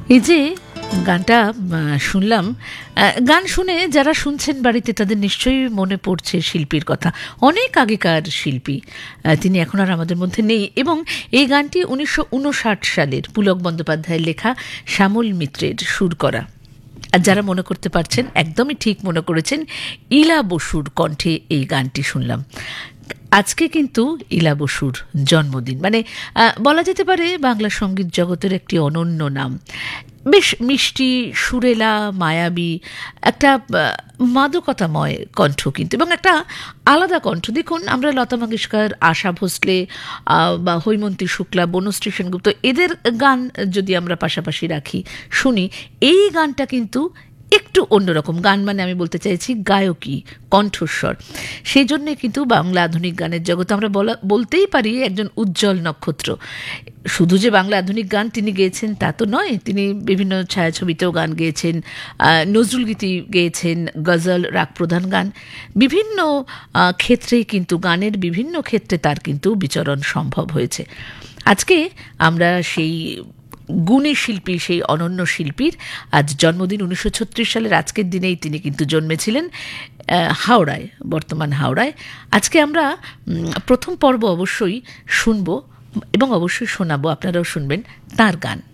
এই যে গানটা শুনলাম, গান শুনে যারা শুনছেন বাড়িতে তাদের নিশ্চয়ই মনে পড়ছে শিল্পীর কথা। অনেক আগেকার শিল্পী, তিনি এখন আর আমাদের মধ্যে নেই। এবং এই গানটি 1959 সালের পুলক বন্দ্যোপাধ্যায়ের লেখা, শ্যামল মিত্রের সুর করা। আর যারা মনে করতে পারছেন, একদমই ঠিক মনে করেছেন, ইলা বসুর কণ্ঠে এই গানটি শুনলাম। আজকে কিন্তু ইলা বসুর জন্মদিন, মানে বলা যেতে পারে বাংলা সঙ্গীত জগতের একটি অনন্য নাম। বেশ মিষ্টি, সুরেলা, মায়াবী, একটা মাদকতাময় কণ্ঠ কিন্তু, এবং একটা আলাদা কণ্ঠ। দেখুন, আমরা লতা মঙ্গেশকর, আশা ভোসলে বা হৈমন্তী শুক্লা, বনশ্রী সেনগুপ্ত, এদের গান যদি আমরা পাশাপাশি রাখি, শুনি, এই গানটা কিন্তু একটু অন্যরকম গান। মানে আমি বলতে চাইছি গায়কী, কণ্ঠস্বর। সেই জন্যে কিন্তু বাংলা আধুনিক গানের জগতে আমরা বলতেই পারি একজন উজ্জ্বল নক্ষত্র। শুধু যে বাংলা আধুনিক গান তিনি গেয়েছেন তা তো নয়, তিনি বিভিন্ন ছায়াছবিতেও গান গেয়েছেন, নজরুল গীতি গেয়েছেন, গজল, রাগ প্রধান গান, বিভিন্ন ক্ষেত্রেই কিন্তু, গানের বিভিন্ন ক্ষেত্রে তার কিন্তু বিচরণ সম্ভব হয়েছে। আজকে আমরা সেই গুণী শিল্পী, সেই অনন্য শিল্পীর আজ জন্মদিন। 1936 সালের আজকের দিনেই তিনি কিন্তু জন্মেছিলেন হাওড়ায়, বর্তমান হাওড়ায়। আজকে আমরা প্রথম পর্ব অবশ্যই শুনবো এবং অবশ্যই শোনাবো, আপনারাও শুনবেন তার গান।